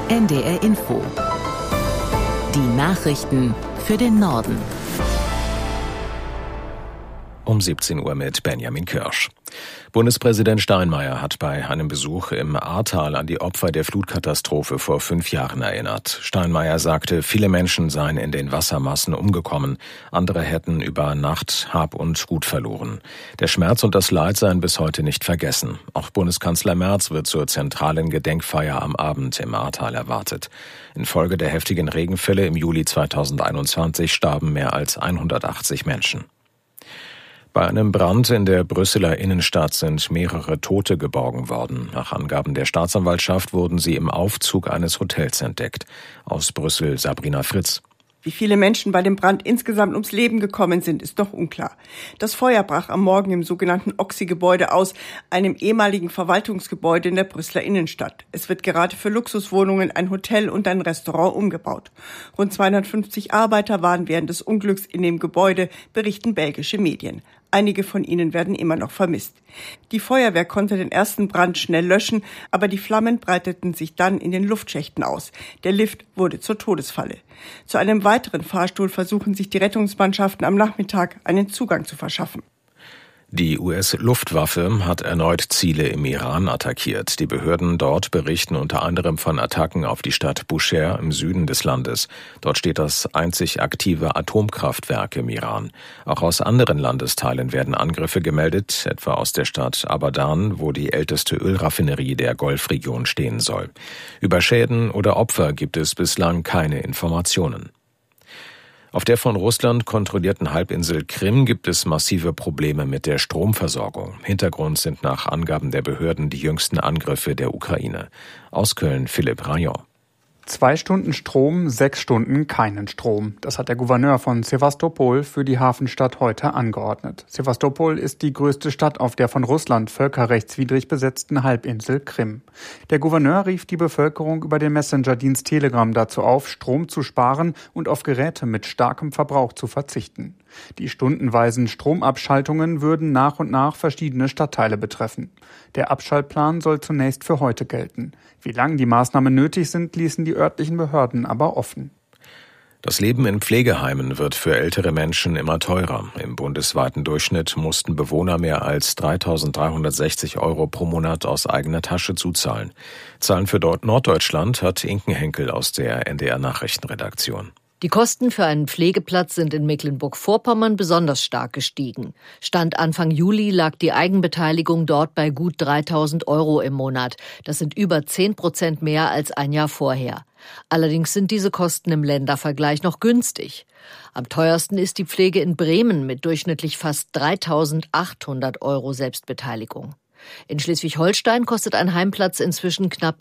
NDR Info. Die Nachrichten für den Norden. Um 17 Uhr mit Benjamin Kirsch. Bundespräsident Steinmeier hat bei einem Besuch im Ahrtal an die Opfer der Flutkatastrophe vor 5 Jahren erinnert. Steinmeier sagte, viele Menschen seien in den Wassermassen umgekommen. Andere hätten über Nacht Hab und Gut verloren. Der Schmerz und das Leid seien bis heute nicht vergessen. Auch Bundeskanzler Merz wird zur zentralen Gedenkfeier am Abend im Ahrtal erwartet. Infolge der heftigen Regenfälle im Juli 2021 starben mehr als 180 Menschen. Bei einem Brand in der Brüsseler Innenstadt sind mehrere Tote geborgen worden. Nach Angaben der Staatsanwaltschaft wurden sie im Aufzug eines Hotels entdeckt. Aus Brüssel Sabrina Fritz. Wie viele Menschen bei dem Brand insgesamt ums Leben gekommen sind, ist noch unklar. Das Feuer brach am Morgen im sogenannten Oxy-Gebäude aus, einem ehemaligen Verwaltungsgebäude in der Brüsseler Innenstadt. Es wird gerade für Luxuswohnungen, ein Hotel und ein Restaurant umgebaut. Rund 250 Arbeiter waren während des Unglücks in dem Gebäude, berichten belgische Medien. Einige von ihnen werden immer noch vermisst. Die Feuerwehr konnte den ersten Brand schnell löschen, aber die Flammen breiteten sich dann in den Luftschächten aus. Der Lift wurde zur Todesfalle. Zu einem weiteren Fahrstuhl versuchen sich die Rettungsmannschaften am Nachmittag einen Zugang zu verschaffen. Die US-Luftwaffe hat erneut Ziele im Iran attackiert. Die Behörden dort berichten unter anderem von Attacken auf die Stadt Bushehr im Süden des Landes. Dort steht das einzig aktive Atomkraftwerk im Iran. Auch aus anderen Landesteilen werden Angriffe gemeldet, etwa aus der Stadt Abadan, wo die älteste Ölraffinerie der Golfregion stehen soll. Über Schäden oder Opfer gibt es bislang keine Informationen. Auf der von Russland kontrollierten Halbinsel Krim gibt es massive Probleme mit der Stromversorgung. Hintergrund sind nach Angaben der Behörden die jüngsten Angriffe der Ukraine. Aus Köln Philipp Rayon. 2 Stunden Strom, 6 Stunden keinen Strom. Das hat der Gouverneur von Sewastopol für die Hafenstadt heute angeordnet. Sewastopol ist die größte Stadt auf der von Russland völkerrechtswidrig besetzten Halbinsel Krim. Der Gouverneur rief die Bevölkerung über den Messenger-Dienst Telegram dazu auf, Strom zu sparen und auf Geräte mit starkem Verbrauch zu verzichten. Die stundenweisen Stromabschaltungen würden nach und nach verschiedene Stadtteile betreffen. Der Abschaltplan soll zunächst für heute gelten. Wie lange die Maßnahmen nötig sind, ließen die örtlichen Behörden aber offen. Das Leben in Pflegeheimen wird für ältere Menschen immer teurer. Im bundesweiten Durchschnitt mussten Bewohner mehr als 3.360 € pro Monat aus eigener Tasche zuzahlen. Zahlen für Norddeutschland hat Inken Henkel aus der NDR Nachrichtenredaktion. Die Kosten für einen Pflegeplatz sind in Mecklenburg-Vorpommern besonders stark gestiegen. Stand Anfang Juli lag die Eigenbeteiligung dort bei gut 3.000 € im Monat. Das sind über 10% mehr als ein Jahr vorher. Allerdings sind diese Kosten im Ländervergleich noch günstig. Am teuersten ist die Pflege in Bremen mit durchschnittlich fast 3.800 € Selbstbeteiligung. In Schleswig-Holstein kostet ein Heimplatz inzwischen knapp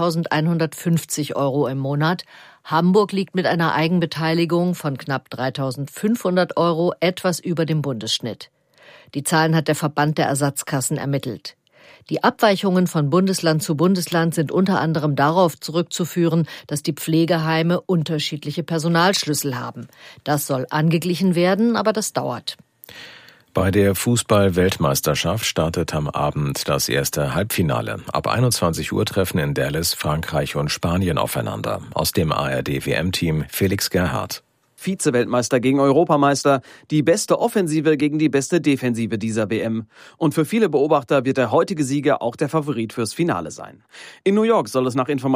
3.150 € im Monat. Hamburg liegt mit einer Eigenbeteiligung von knapp 3.500 € etwas über dem Bundesschnitt. Die Zahlen hat der Verband der Ersatzkassen ermittelt. Die Abweichungen von Bundesland zu Bundesland sind unter anderem darauf zurückzuführen, dass die Pflegeheime unterschiedliche Personalschlüssel haben. Das soll angeglichen werden, aber das dauert. Bei der Fußball-Weltmeisterschaft startet am Abend das erste Halbfinale. Ab 21 Uhr treffen in Dallas Frankreich und Spanien aufeinander. Aus dem ARD-WM-Team Felix Gerhardt. Vize-Weltmeister gegen Europameister, die beste Offensive gegen die beste Defensive dieser WM. Und für viele Beobachter wird der heutige Sieger auch der Favorit fürs Finale sein. In New York soll es nach Informationen